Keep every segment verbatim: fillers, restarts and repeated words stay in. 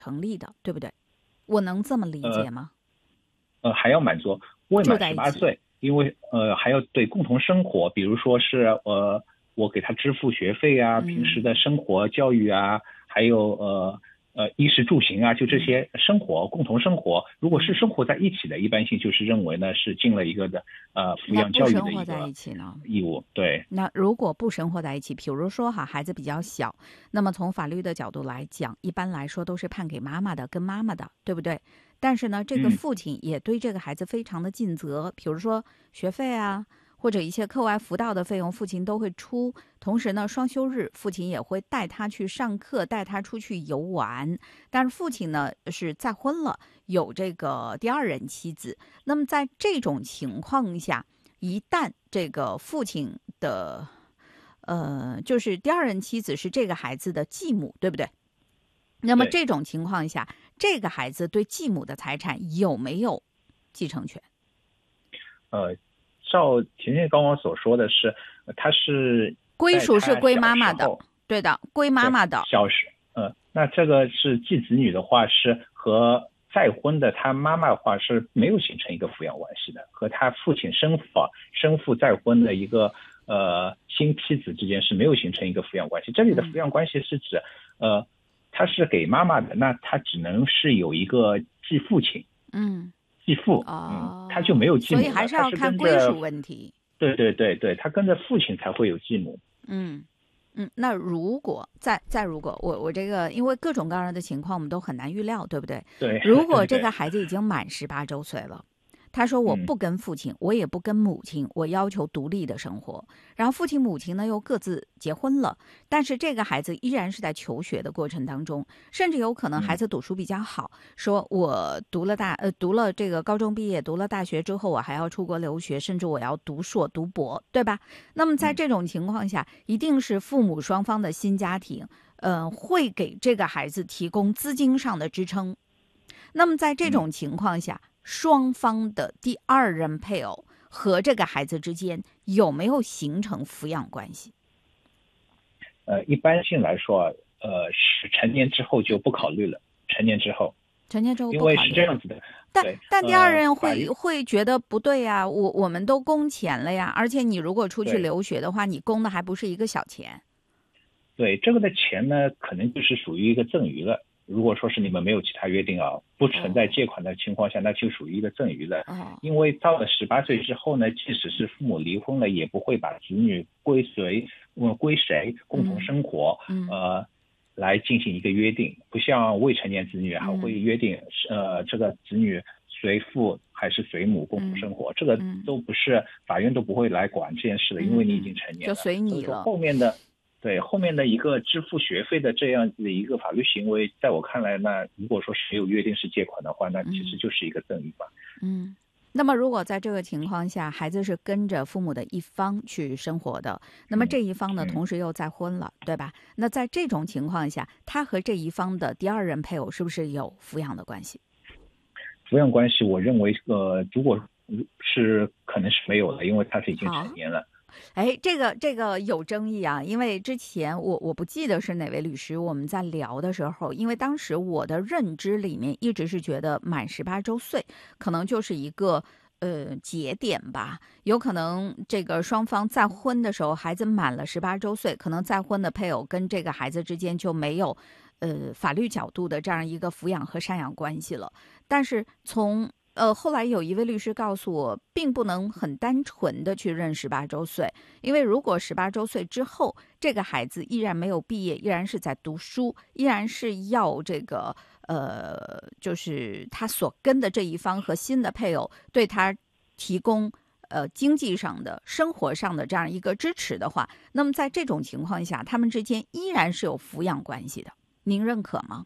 成立的，对不对？我能这么理解吗？ 呃，呃还要满足未满十八岁，因为呃还要对共同生活，比如说是呃我给他支付学费啊， 嗯、 平时的生活教育啊，还有呃。呃，衣食住行啊，就这些生活、嗯、共同生活，如果是生活在一起的，一般性就是认为呢是尽了一个的呃抚养教育的一个义务。对。 那如果不生活在一起，比如说哈，孩子比较小，那么从法律的角度来讲，一般来说都是判给妈妈的，跟妈妈的，对不对？但是呢，这个父亲也对这个孩子非常的尽责，嗯、比如说学费啊。或者一切课外辅导的费用，父亲都会出。同时呢，双休日父亲也会带他去上课，带他出去游玩。但是父亲呢是再婚了，有这个第二任妻子。那么在这种情况下，一旦这个父亲的呃，就是第二任妻子是这个孩子的继母，对不对？那么这种情况下，这个孩子对继母的财产有没有继承权？ 呃。照甜甜刚刚所说的是，他是归属是归妈妈的，对的，归妈妈的。 小时，呃，那这个是继子女的话，是和再婚的他妈妈的话是没有形成一个抚养关系的，和他父亲生父生父再婚的一个呃新妻子之间是没有形成一个抚养关系。这里的抚养关系是指，呃，他是给妈妈的，那他只能是有一个继父亲， 嗯。 继父， 哦、 嗯，他就没有继母了， 所以还是要看归属问题。 对对对对，他跟着父亲才会有继母。 嗯嗯，那如果再再如果我我这个，因为各种各样的情况我们都很难预料，对不对？ 对。 如果这个孩子已经满十八周岁了。他说我不跟父亲、嗯、我也不跟母亲，我要求独立的生活。然后父亲母亲呢又各自结婚了，但是这个孩子依然是在求学的过程当中，甚至有可能孩子读书比较好、嗯、说我读了大呃读了这个高中毕业，读了大学之后我还要出国留学，甚至我要读硕读博，对吧？那么在这种情况下、嗯、一定是父母双方的新家庭呃会给这个孩子提供资金上的支撑。那么在这种情况下、嗯双方的第二任配偶和这个孩子之间有没有形成抚养关系？ 呃，一般性来说，呃，是成年之后就不考虑了。成年之后， 成年之后不考虑， 因为是这样子的。 但但第二任会、 呃、 会觉得不对呀，我我们都供钱了呀，而且你如果出去留学的话，你供的还不是一个小钱。 对，这个的钱呢，可能就是属于一个赠与了。如果说是你们没有其他约定啊，不存在借款的情况下，那就属于一个赠与了。因为到了十八岁之后呢，即使是父母离婚了，也不会把子女归随、呃、归谁共同生活， 嗯、 呃，来进行一个约定。不像未成年子女还会约定， 嗯、 呃，这个子女随父还是随母共同生活， 嗯、 这个都不是法院都不会来管这件事的， 嗯、 因为你已经成年了， 就随你了。 所以说后面的。对后面的一个支付学费的这样的一个法律行为，在我看来呢，如果说是没有约定是借款的话，那其实就是一个赠与吧。 嗯，那么如果在这个情况下，孩子是跟着父母的一方去生活的，那么这一方呢， 嗯、 同时又再婚了，对吧？那在这种情况下，他和这一方的第二任配偶是不是有抚养的关系？ 抚养关系，我认为呃，如果是可能是没有的，因为他是已经成年了。 哎，这个这个有争议啊，因为之前我我不记得是哪位律师，我们在聊的时候，因为当时我的认知里面一直是觉得满十八周岁可能就是一个呃节点吧，有可能这个双方再婚的时候，孩子满了十八周岁，可能再婚的配偶跟这个孩子之间就没有呃法律角度的这样一个抚养和赡养关系了，但是从呃，后来有一位律师告诉我，并不能很单纯的去认十八周岁，因为如果十八周岁之后，这个孩子依然没有毕业，依然是在读书，依然是要这个呃，就是他所跟的这一方和新的配偶对他提供呃经济上的、生活上的这样一个支持的话，那么在这种情况下，他们之间依然是有抚养关系的，您认可吗？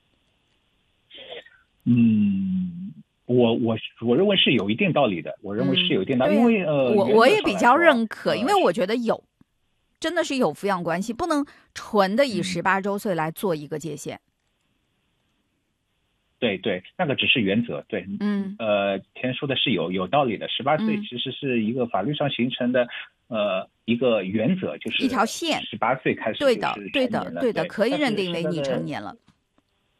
嗯。我我我认为是有一定道理的，我认为是有一定道理， 嗯、 因为呃， 我我也比较认可， 呃、 因为我觉得有，真的是有抚养关系，不能纯的以十八周岁来做一个界限。 嗯、对对，那个只是原则，对， 嗯， 呃，田说的是有有道理的，十八岁其实是一个法律上形成的、嗯、呃一个原则，就是一条线， 十八岁开始对的，对的， 对的，可以认定为你成年了。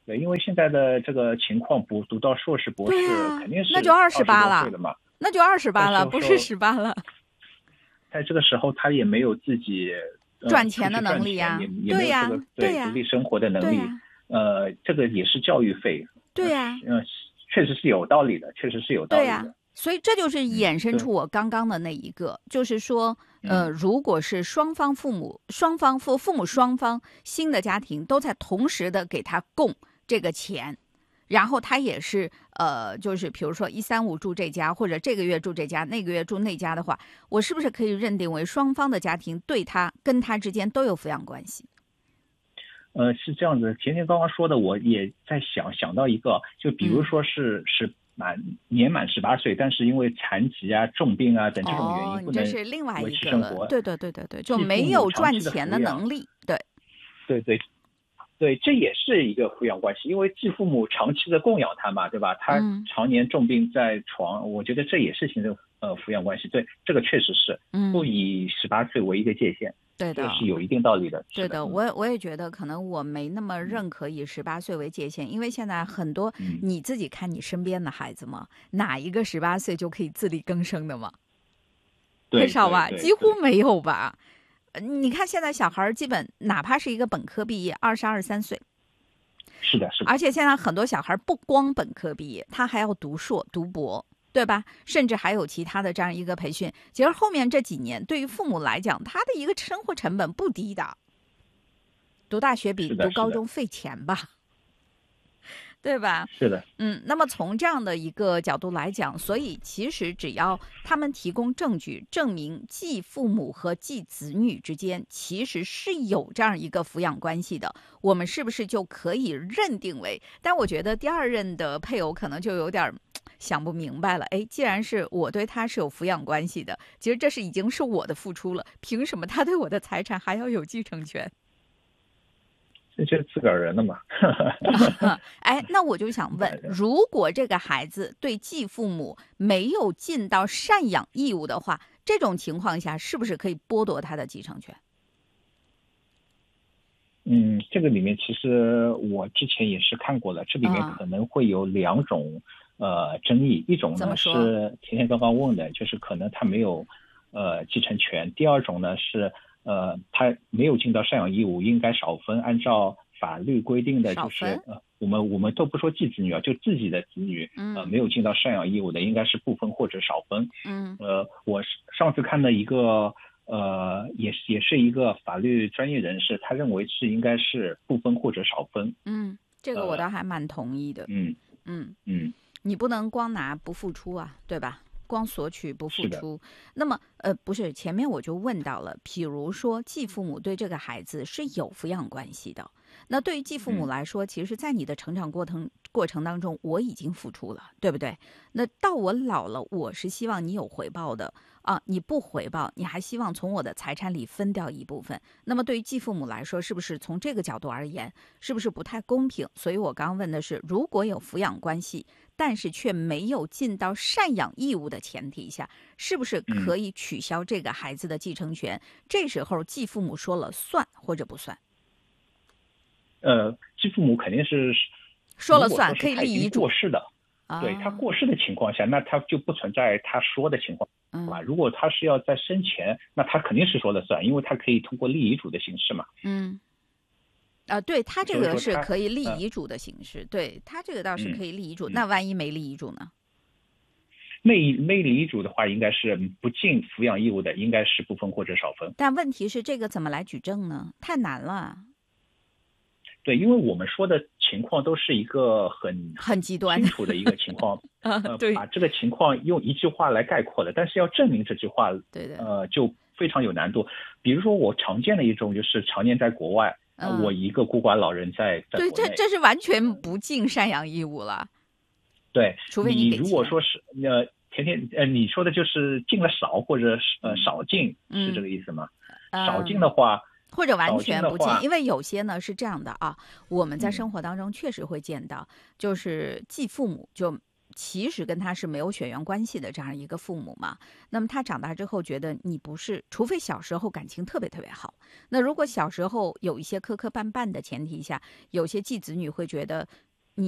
对，因为现在的这个情况，不读到硕士、博士， 啊、 肯定是那就二十八了， 了嘛， 那就二十八了，不是十八了。 在这个时候，他也没有自己、呃、 赚钱的能力呀、 啊，也也没有这个 对, 对呀、 对独立生活的能力。呃，这个也是教育费。 对呀、啊， 嗯、呃，确实是有道理的，确实是有道理的。 对呀、啊，所以这就是衍生出我刚刚的那一个，嗯、就是说，呃，如果是双方父母、双方父父母双方新的家庭都在同时的给他供这个钱，然后他也是呃，就是比如说一三五住这家，或者这个月住这家，那个月住那家的话，我是不是可以认定为双方的家庭对他跟他之间都有抚养关系？ 呃，是这样子。甜甜刚刚说的，我也在想想到一个，就比如说是、嗯、是满年满十八岁，但是因为残疾啊、重病啊等这种原因不能维持生活， 哦、对对对对对，就没有赚钱的能力。对， 对对对，这也是一个抚养关系，因为继父母长期的供养他嘛，对吧？他常年重病在床，嗯、我觉得这也是形成呃抚养关系。对，这个确实是不以十八岁为一个界限。 对的， 是有一定道理的。 对的，我我也觉得可能我没那么认可以十八岁为界限，因为现在很多、嗯、你自己看你身边的孩子嘛，哪一个十八岁就可以自力更生的嘛？很少吧，几乎没有吧？你看现在小孩基本哪怕是一个本科毕业，二十二三岁， 是的，是的。 而且现在很多小孩不光本科毕业，他还要读硕、读博。对吧？甚至还有其他的这样一个培训。其实后面这几年对于父母来讲，他的一个生活成本不低的。读大学比读高中费钱吧，对吧？ 是的。 嗯，那么从这样的一个角度来讲，所以其实只要他们提供证据证明继父母和继子女之间其实是有这样一个抚养关系的，我们是不是就可以认定为？但我觉得第二任的配偶可能就有点想不明白了，哎，既然是我对他是有抚养关系的，其实这是已经是我的付出了，凭什么他对我的财产还要有继承权？ 这就是自个儿人的嘛。 哎，那我就想问，如果这个孩子对继父母没有尽到赡养义务的话，这种情况下是不是可以剥夺他的继承权？ 嗯，这个里面其实我之前也是看过了，这里面可能会有两种、嗯、呃争议，一种呢是甜甜刚刚问的，就是可能他没有呃继承权；第二种呢是呃他没有尽到赡养义务，应该少分，按照法律规定的就是呃我们我们都不说继子女啊，就自己的子女、嗯、呃没有尽到赡养义务的，应该是不分或者少分。 嗯， 呃我上次看的一个。呃，也是也是一个法律专业人士，他认为是应该是不分或者少分。 嗯，这个我倒还蛮同意的。 呃、嗯嗯嗯， 你不能光拿不付出啊，对吧？光索取不付出。那么呃，不是，前面我就问到了，比如说继父母对这个孩子是有抚养关系的。那对于继父母来说， 嗯、 其实在你的成长过程过程当中，我已经付出了，对不对？那到我老了，我是希望你有回报的啊！你不回报，你还希望从我的财产里分掉一部分。那么对于继父母来说，是不是从这个角度而言，是不是不太公平？所以我刚刚问的是，如果有抚养关系，但是却没有尽到赡养义务的前提下，是不是可以取消这个孩子的继承权？嗯、这时候继父母说了算或者不算？ 呃，继父母肯定是说了算， 说可以立遗嘱。 过世的，啊、对他过世的情况下，那他就不存在他说的情况，嗯、如果他是要在生前，那他肯定是说了算，因为他可以通过立遗嘱的形式嘛。 嗯，啊，对他这个是可以立遗嘱的形式，对他这个倒是可以立遗嘱。嗯、那万一没立遗嘱呢？ 没没立遗嘱的话，应该是不尽抚养义务的，应该是不分或者少分。 但问题是，这个怎么来举证呢？太难了。 对，因为我们说的情况都是一个很很极端清楚的一个情况， 呃，对， 把这个情况用一句话来概括了，但是要证明这句话， 对的， 呃，就非常有难度。比如说，我常见的一种就是常年在国外，呃嗯、 我一个孤寡老人在在对， 国内， 这这是完全不尽赡养义务了。 对， 除非你给如果说是呃，甜甜呃，你说的就是尽了少或者呃少尽， 嗯、 是这个意思吗？ 嗯、 少尽的话。 或者完全不尽，因为有些呢是这样的啊，我们在生活当中确实会见到，嗯、就是继父母就其实跟他是没有血缘关系的这样一个父母嘛。那么他长大之后觉得你不是，除非小时候感情特别特别好。那如果小时候有一些磕磕绊绊的前提下，有些继子女会觉得